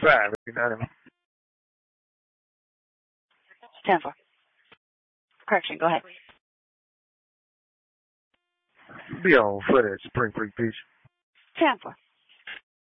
5. You know what I mean? 10-4. Correction, go ahead. Be on foot at Spring Creek Beach. 10-4.